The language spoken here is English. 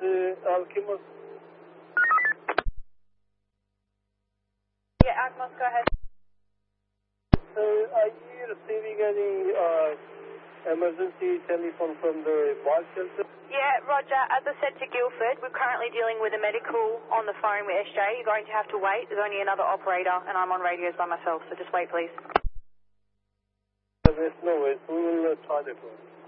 Alkimos. Yeah, Alkimos, go ahead. Are you receiving any emergency telephone from the ball shelter? Yeah, Roger. As I said to Guildford, we're currently dealing with a medical on the phone with SJ. You're going to have to wait. There's only another operator, and I'm on radios by myself, so just wait, please. There's no way. We will try that one.